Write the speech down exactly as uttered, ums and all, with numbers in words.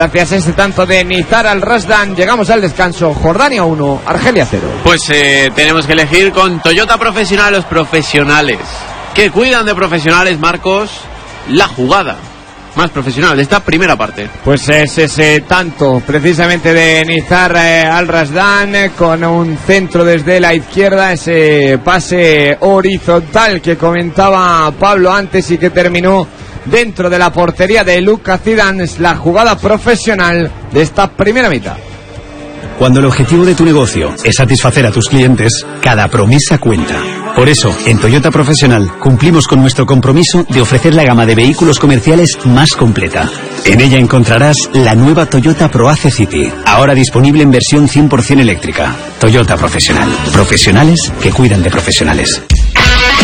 Gracias a ese tanto de Nizar Al-Rasdan, llegamos al descanso. Jordania uno, Argelia cero. Pues eh, tenemos que elegir con Toyota Profesional, los profesionales que cuidan de profesionales, Marcos, la jugada más profesional de esta primera parte. Pues es ese tanto precisamente de Nizar eh, Al-Rasdan, eh, con un centro desde la izquierda, ese pase horizontal que comentaba Pablo antes y que terminó dentro de la portería de Lucas Zidane. Es la jugada profesional de esta primera mitad. Cuando el objetivo de tu negocio es satisfacer a tus clientes, cada promesa cuenta. Por eso, en Toyota Profesional cumplimos con nuestro compromiso de ofrecer la gama de vehículos comerciales más completa. En ella encontrarás la nueva Toyota ProAce City, ahora disponible en versión cien por ciento eléctrica. Toyota Profesional. Profesionales que cuidan de profesionales.